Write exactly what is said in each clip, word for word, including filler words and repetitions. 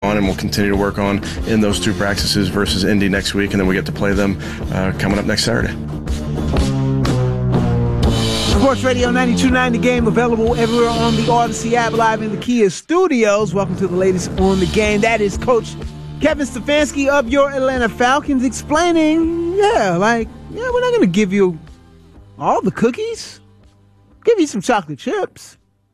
on and we'll continue to work on in those two practices versus Indy next week, and then we get to play them uh, coming up next Saturday. Sports Radio ninety-two point nine The Game, available everywhere on the Odyssey app, live in the Kia studios. Welcome to the latest on The Game. That is Coach Kevin Stefanski of your Atlanta Falcons explaining, yeah, like, yeah, we're not going to give you all the cookies. Give you some chocolate chips.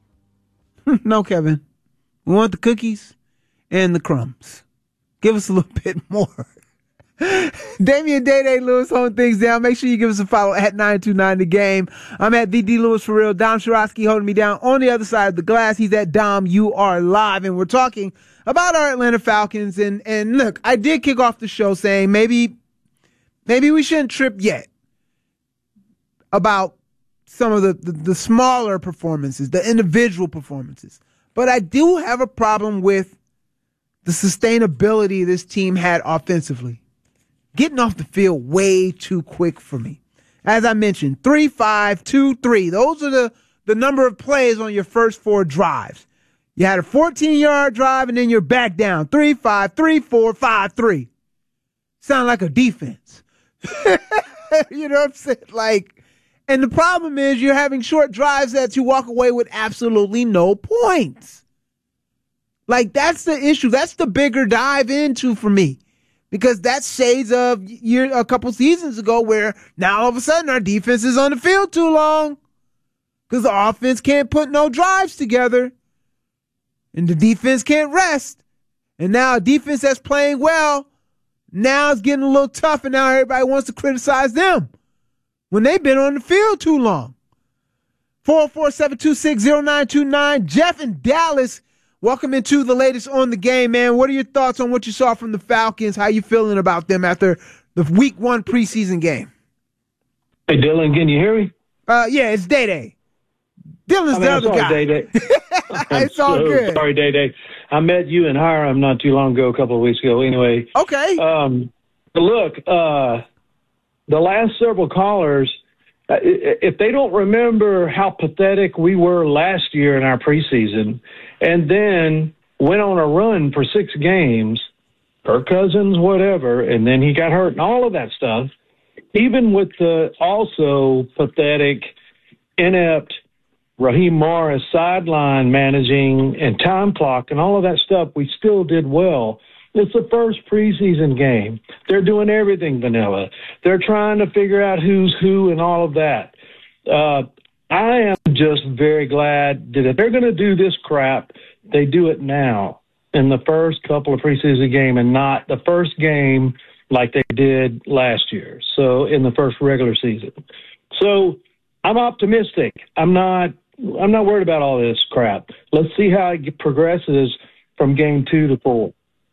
No, Kevin. We want the cookies and the crumbs. Give us a little bit more. Damian Day-Day Lewis holding things down. Make sure you give us a follow at nine two nine The Game. I'm at the D Lewis for real. Dom Shirosky holding me down on the other side of the glass. He's at Dom. You are live, and we're talking about our Atlanta Falcons. And and look, I did kick off the show saying maybe maybe we shouldn't trip yet about some of the, the, the smaller performances, the individual performances. But I do have a problem with the sustainability this team had offensively. Getting off the field way too quick for me. As I mentioned, three, five, two, three. Those are the, the number of plays on your first four drives. You had a fourteen-yard drive, and then you're back down. Three, five, three, four, five, three. Sound like a defense. You know what I'm saying? Like, and the problem is you're having short drives that you walk away with absolutely no points. Like, that's the issue. That's the bigger dive into for me. Because that's shades of year, a couple seasons ago where now all of a sudden our defense is on the field too long because the offense can't put no drives together and the defense can't rest. And now a defense that's playing well now is getting a little tough, and now everybody wants to criticize them when they've been on the field too long. four oh four, seven two six, oh nine two nine. Jeff in Dallas. Welcome into the latest on The Game, man. What are your thoughts on what you saw from the Falcons? How you feeling about them after the week one preseason game? Hey, Dylan, can you hear me? Uh, yeah, it's Day-Day. Dylan's I mean, the other sorry, guy. Day-Day. It's all so good. Sorry, Day-Day. I met you in Hiram not too long ago, a couple of weeks ago. Anyway. Okay. Um, look, uh, the last several callers, uh, if they don't remember how pathetic we were last year in our preseason, and then went on a run for six games, Kirk Cousins, whatever, and then he got hurt and all of that stuff, even with the also pathetic, inept Raheem Morris sideline managing and time clock and all of that stuff, we still did well. It's the first preseason game. They're doing everything vanilla. They're trying to figure out who's who and all of that. Uh, I am just very glad that if they're going to do this crap, they do it now in the first couple of preseason games and not the first game like they did last year, so in the first regular season. So I'm optimistic. I'm not I'm not worried about all this crap. Let's see how it progresses from game two to four.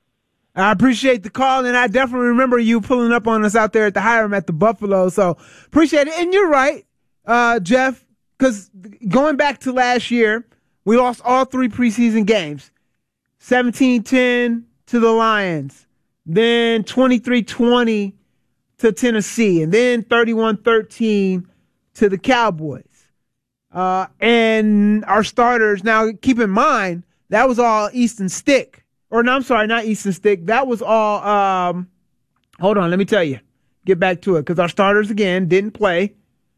I appreciate the call, and I definitely remember you pulling up on us out there at the Hiram at the Buffalo, so appreciate it. And you're right, uh, Jeff, because going back to last year, we lost all three preseason games. seventeen ten to the Lions, then twenty-three twenty to Tennessee, and then thirty-one thirteen to the Cowboys. Uh, and our starters, now keep in mind, that was all Easton Stick. Or no, I'm sorry, not Easton Stick. That was all, um, hold on, let me tell you. Get back to it, because our starters, again, didn't play.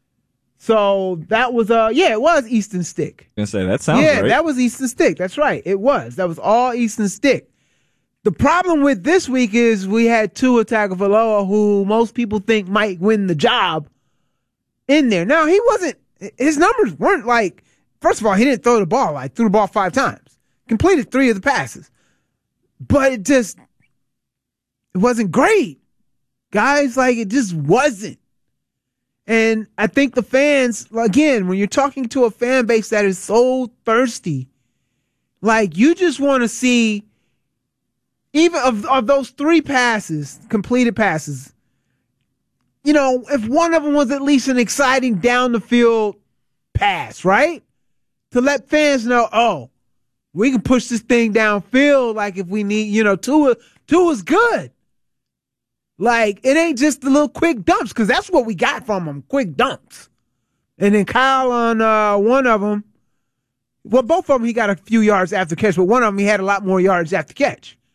So that was, uh, yeah, it was Easton Stick. I was gonna say, that sounds yeah, right. that was Easton Stick. That's right. It was. That was all Easton Stick. The problem with this week is we had Tua Tagovailoa, who most people think might win the job, in there. Now, he wasn't, his numbers weren't like, first of all, he didn't throw the ball, like, threw the ball five times. Completed three of the passes. But it just, it wasn't great. Guys, like, it just wasn't. And I think the fans, again, when you're talking to a fan base that is so thirsty, like, you just want to see, even of, of those three passes, completed passes, you know, if one of them was at least an exciting down the field pass, right? To let fans know, oh, we can push this thing downfield, like, if we need, you know, Tua, Tua's good. Like, it ain't just the little quick dumps, because that's what we got from him, quick dumps. And then Kyle on uh, one of them, well, both of them he got a few yards after catch, but one of them he had a lot more yards after catch.